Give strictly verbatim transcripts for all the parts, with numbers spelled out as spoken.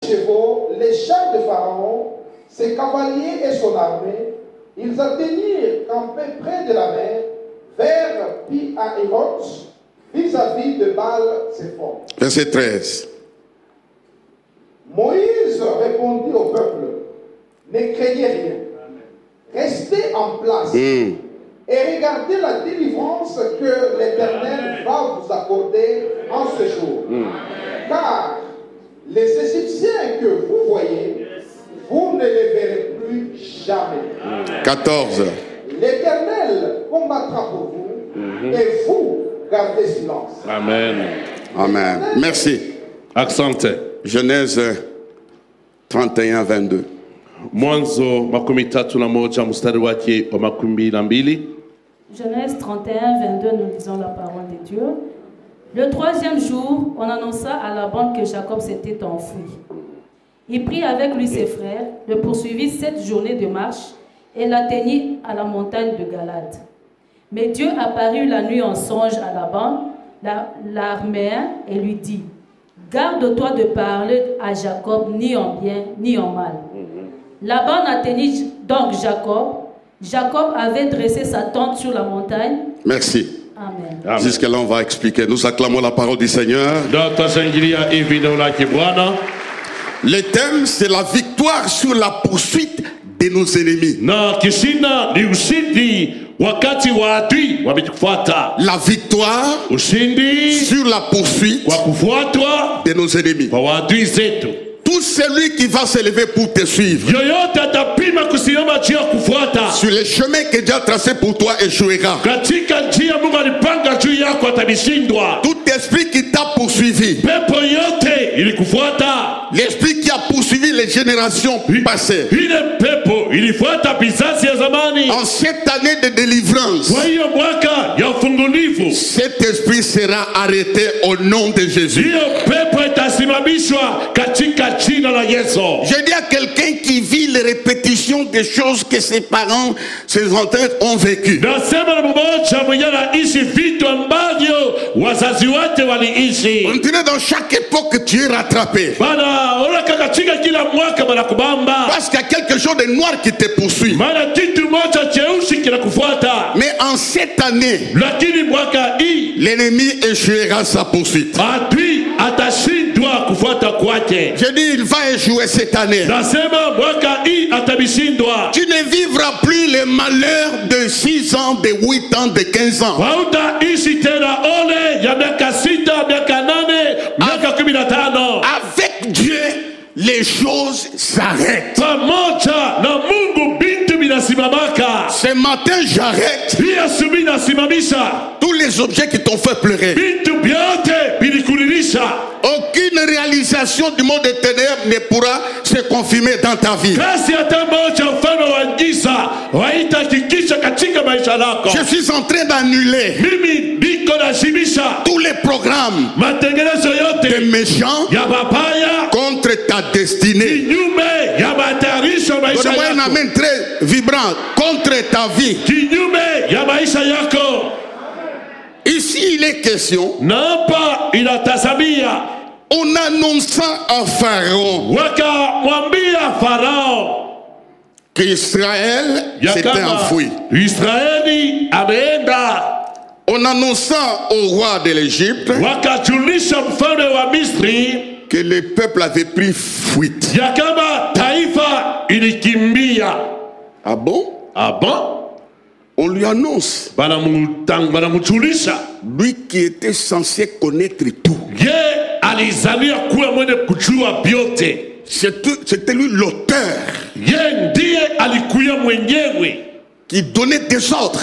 chevaux, les chars de Pharaon, ses cavaliers et son armée. Ils atteignirent campés près de la mer, vers Pi-Hahiroth, vis-à-vis de Baal-Zephon. Verset treize. Moïse répondit au peuple, ne craignez rien, restez en place mm. et regardez la délivrance que l'Éternel va vous accorder en ce jour. Mm. Car les Égyptiens que vous voyez, vous ne les verrez plus jamais. quatorze. L'Éternel combattra pour vous mm-hmm. et vous gardez silence. Amen. Amen. Merci. Accente. Genèse trente et un, vingt-deux. Mwanzo makumi tatu na moja mstari wake wa makumi na mbili. Genèse trente et un, vingt-deux, nous lisons la parole de Dieu. Le troisième jour, on annonça à Laban que Jacob s'était enfui. Il prit avec lui ses frères, le poursuivit sept journées de marche et l'atteignit à la montagne de Galade. Mais Dieu apparut la nuit en songe à Laban, l'araméen, et lui dit: garde-toi de parler à Jacob ni en bien ni en mal. Laban atteignit donc Jacob. Jacob avait dressé sa tente sur la montagne. Merci. Amen. Amen. Jusque-là, on va expliquer. Nous acclamons la parole du Seigneur. Le thème, c'est la victoire sur la poursuite de nos ennemis. La victoire sur la poursuite de nos ennemis. Tout celui qui va se lever pour te suivre sur les chemins que Dieu a tracés pour toi échouera. Tout esprit qui t'a poursuivi, l'esprit qui a poursuivi les générations passées, en cette année de délivrance, cet esprit sera arrêté au nom de Jésus. Je dis à quelqu'un qui vit les répétitions des choses que ses parents, ses ancêtres ont vécues. On dirait dans chaque époque tu es rattrapé. Parce qu'il y a quelque chose de noir qui te poursuit. Mais en cette année, l'ennemi échouera sa poursuite. Je dis, il va échouer cette année. Tu ne vivras plus les malheurs de six ans, de huit ans, de quinze ans. Avec Dieu, les choses s'arrêtent. Ce matin, j'arrête tous les objets qui t'ont fait pleurer. Aucune réalisation du monde des ténèbres ne pourra se confirmer dans ta vie. Je suis en train d'annuler tous les programmes des méchants contre ta destinée. Donnez-moi un amen très vibrant contre ta vie. Ici, il est question, en annonçant à Pharaon qu'Israël s'était enfoui. En annonçant au roi de l'Égypte que le peuple avait pris fuite. Ah bon? Ah bon? On lui annonce, lui qui était censé connaître tout. C'était lui l'auteur qui donnait des ordres.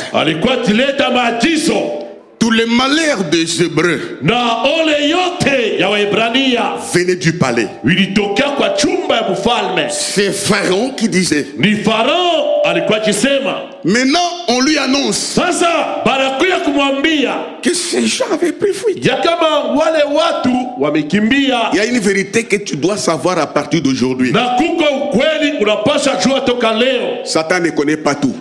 Tous les malheurs des Hébreux venaient du palais. C'est Pharaon qui disait. Maintenant, on lui annonce que ces gens avaient pris fuite. Il y a une vérité que tu dois savoir à partir d'aujourd'hui. Satan ne connaît pas tout.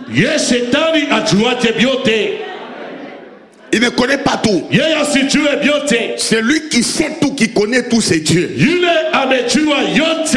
Il ne connaît pas tout. C'est lui qui sait tout, qui connaît tous ses dieux.